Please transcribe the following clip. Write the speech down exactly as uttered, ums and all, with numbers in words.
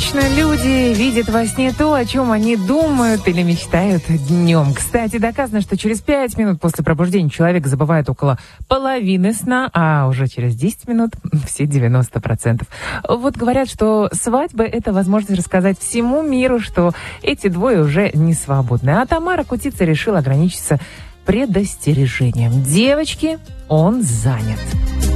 Обычно люди видят во сне то, о чем они думают или мечтают днем. Кстати, доказано, что через пять минут после пробуждения человек забывает около половины сна, а уже через десять минут все девяносто процентов. Вот говорят, что свадьба — это возможность рассказать всему миру, что эти двое уже не свободны. А Тамара Кутица решила ограничиться предостережением. Девочки, он занят.